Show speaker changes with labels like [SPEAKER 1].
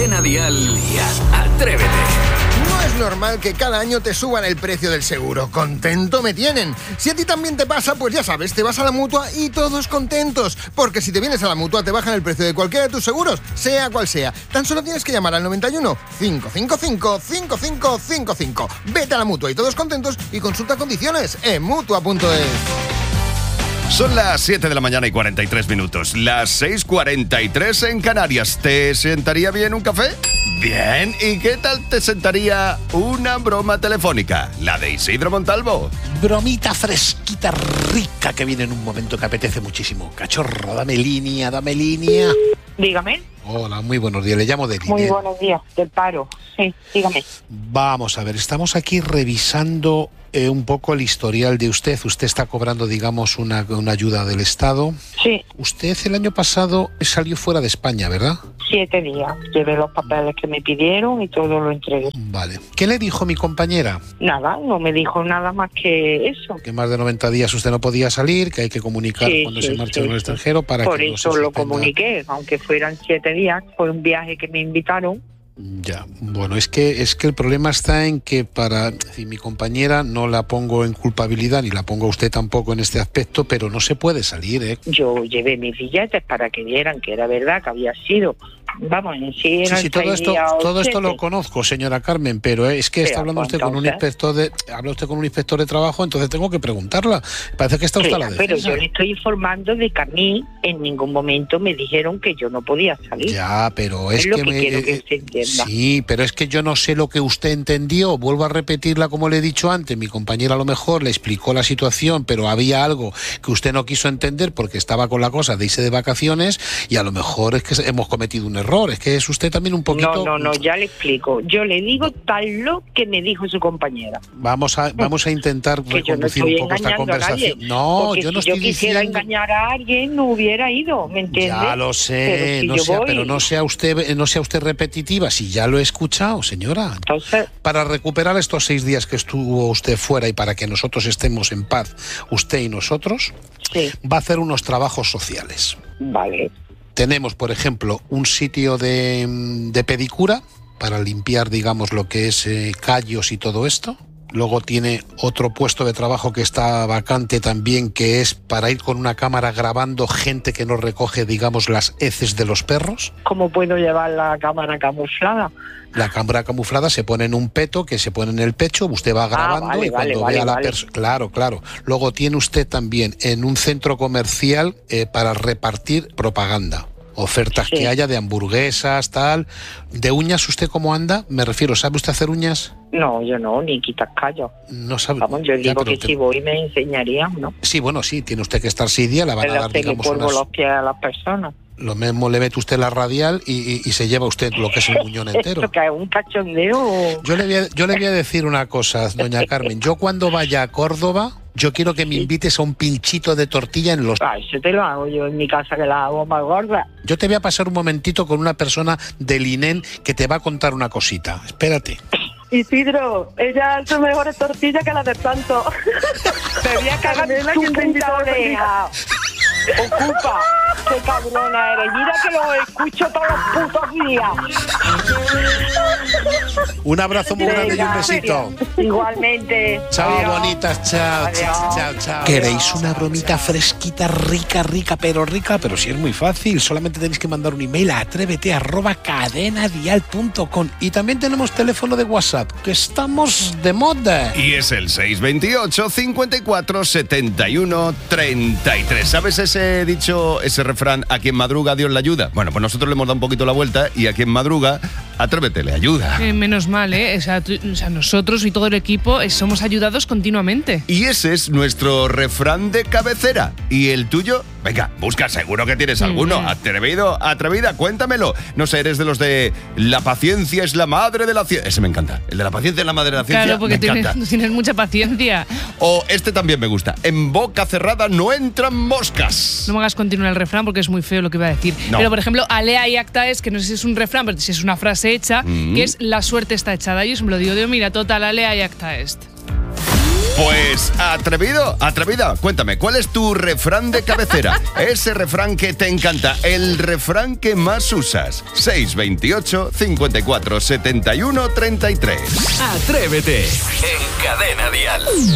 [SPEAKER 1] Cadena Dial y Atrévete.
[SPEAKER 2] No es normal que cada año te suban el precio del seguro. Contento me tienen. Si a ti también te pasa, pues ya sabes, te vas a la Mutua y todos contentos. Porque si te vienes a la Mutua te bajan el precio de cualquiera de tus seguros, sea cual sea. Tan solo tienes que llamar al 91 555 5555. Vete a la Mutua y todos contentos y consulta condiciones en Mutua.es.
[SPEAKER 3] Son las 7 de la mañana y 43 minutos. Las 6:43 en Canarias. ¿Te sentaría bien un café? Bien. ¿Y qué tal te sentaría una broma telefónica? La de Isidro Montalvo.
[SPEAKER 4] Bromita fresquita, rica, que viene en un momento que apetece muchísimo. Cachorro, dame línea.
[SPEAKER 5] Dígame.
[SPEAKER 4] Hola, muy buenos días. Le llamo de
[SPEAKER 5] Muy buenos días, del paro. Sí, dígame.
[SPEAKER 4] Vamos a ver, estamos aquí revisando un poco el historial de usted. Usted está cobrando, digamos, una ayuda del Estado.
[SPEAKER 5] Sí.
[SPEAKER 4] Usted el año pasado salió fuera de España, ¿verdad?
[SPEAKER 5] 7 días. Llevé los papeles que me pidieron y todo lo entregué.
[SPEAKER 4] Vale. ¿Qué le dijo mi compañera?
[SPEAKER 5] Nada, no me dijo nada más que eso.
[SPEAKER 4] Que más de 90 días usted no podía salir, que hay que comunicar cuando se marcha al extranjero para
[SPEAKER 5] Por
[SPEAKER 4] que
[SPEAKER 5] eso
[SPEAKER 4] no se
[SPEAKER 5] lo
[SPEAKER 4] suspenda.
[SPEAKER 5] comuniqué, aunque fueran 7 días. Fue un viaje que me invitaron.
[SPEAKER 4] Ya, bueno, es que el problema está en que mi compañera, no la pongo en culpabilidad ni la pongo a usted tampoco en este aspecto, pero no se puede salir, ¿eh?
[SPEAKER 5] Yo llevé mis billetes para que vieran que era verdad, que había sido. Vamos, en sí eran
[SPEAKER 4] Sí, todo
[SPEAKER 5] 6 días o
[SPEAKER 4] esto
[SPEAKER 5] 7.
[SPEAKER 4] lo conozco, señora Carmen, pero es que está hablando usted con un inspector de trabajo, entonces tengo que preguntarla. Parece que está usted a la defensa.
[SPEAKER 5] Pero yo le estoy informando de que a mí en ningún momento me dijeron que yo no podía salir.
[SPEAKER 4] Ya, pero es
[SPEAKER 5] lo
[SPEAKER 4] que
[SPEAKER 5] quiero que usted entienda.
[SPEAKER 4] Sí, pero es que yo no sé lo que usted entendió. Vuelvo a repetirla como le he dicho antes. Mi compañera a lo mejor le explicó la situación, pero había algo que usted no quiso entender porque estaba con la cosa de irse de vacaciones y a lo mejor es que hemos cometido un error. Es que es usted también un poquito...
[SPEAKER 5] No, ya le explico. Yo le digo tal lo que me dijo su compañera.
[SPEAKER 4] Vamos a intentar
[SPEAKER 5] que yo no
[SPEAKER 4] reconducir
[SPEAKER 5] estoy
[SPEAKER 4] un poco esta conversación. No,
[SPEAKER 5] porque
[SPEAKER 4] yo no
[SPEAKER 5] si
[SPEAKER 4] estoy
[SPEAKER 5] yo quisiera
[SPEAKER 4] diciendo...
[SPEAKER 5] engañar a alguien, no hubiera ido, ¿me entiendes?
[SPEAKER 4] Ya lo sé, pero no sea usted repetitiva, si ya lo he escuchado, señora.
[SPEAKER 5] Entonces,
[SPEAKER 4] para recuperar estos 6 días que estuvo usted fuera y para que nosotros estemos en paz, usted y nosotros,
[SPEAKER 5] sí,
[SPEAKER 4] va a hacer unos trabajos sociales.
[SPEAKER 5] Vale.
[SPEAKER 4] Tenemos, por ejemplo, un sitio de pedicura para limpiar, digamos, lo que es callos y todo esto. Luego tiene otro puesto de trabajo que está vacante también, que es para ir con una cámara grabando gente que no recoge, digamos, las heces de los perros.
[SPEAKER 5] ¿Cómo puedo llevar la cámara camuflada?
[SPEAKER 4] La cámara camuflada se pone en un peto que se pone en el pecho, usted va grabando y cuando vea a la persona... Claro. Luego tiene usted también en un centro comercial para repartir propaganda. Ofertas que haya de hamburguesas, tal. ¿De uñas usted cómo anda? Me refiero, ¿sabe usted hacer uñas?
[SPEAKER 5] No, yo no, ni quitas callos.
[SPEAKER 4] No sabe.
[SPEAKER 5] Vamos, yo digo que si voy me enseñaría, ¿no?
[SPEAKER 4] Sí, bueno, sí, tiene usted que estar 6 días, la van a dar, digamos,
[SPEAKER 5] los pies a las personas.
[SPEAKER 4] Lo mismo le mete usted la radial y se lleva usted lo que es el muñón entero.
[SPEAKER 5] ¿Esto que es un cachondeo?
[SPEAKER 4] Yo le voy a decir una cosa, doña Carmen. Yo cuando vaya a Córdoba, yo quiero que me invites a un pinchito de tortilla en los...
[SPEAKER 5] Eso te lo hago yo en mi casa, que la hago más gorda.
[SPEAKER 4] Yo te voy a pasar un momentito con una persona del INEN que te va a contar una cosita. Espérate.
[SPEAKER 6] Isidro, ella hace mejores tortillas que las de Santo.
[SPEAKER 5] Te voy a cagar en tu puta oreja. Ocupa, qué cabrona eres. Mira que lo escucho todos los putos días.
[SPEAKER 4] Un abrazo muy grande y un besito.
[SPEAKER 5] Igualmente.
[SPEAKER 4] Chao,
[SPEAKER 5] Adiós.
[SPEAKER 4] bonitas. Chao. ¿Queréis una bromita fresquita, rica, pero si es muy fácil, solamente tenéis que mandar un email a atrévete@cadenadial.com. Y también tenemos teléfono de WhatsApp, que estamos de moda.
[SPEAKER 3] Y es el 628 54 71 33. ¿Sabes ese dicho, ese refrán, a quien madruga Dios le ayuda? Bueno, pues nosotros le hemos dado un poquito la vuelta y a quien madruga, Atrévete le ayuda.
[SPEAKER 7] Menos mal, ¿eh? O sea, nosotros y todo el equipo somos ayudados continuamente.
[SPEAKER 3] Y ese es nuestro refrán de cabecera. ¿Y el tuyo? Venga, busca, seguro que tienes alguno. Atrevido, atrevida, cuéntamelo. No sé, eres de los de la paciencia es la madre de la ciencia. Ese me encanta. El de la paciencia es la madre de la ciencia.
[SPEAKER 7] Claro, porque
[SPEAKER 3] me encanta.
[SPEAKER 7] tienes mucha paciencia.
[SPEAKER 3] O este también me gusta. En boca cerrada no entran moscas.
[SPEAKER 7] No me hagas continuar el refrán porque es muy feo lo que iba a decir.
[SPEAKER 3] No.
[SPEAKER 7] Pero, por ejemplo, alea y acta es, que no sé si es un refrán, pero si es una frase hecha, que es la suerte está echada. Yo siempre lo digo, mira, total, alea y acta est.
[SPEAKER 3] Pues, atrevido, atrevida, cuéntame, ¿cuál es tu refrán de cabecera? Ese refrán que te encanta, el refrán que más usas. 628 54 71 33.
[SPEAKER 1] Atrévete en Cadena Dial.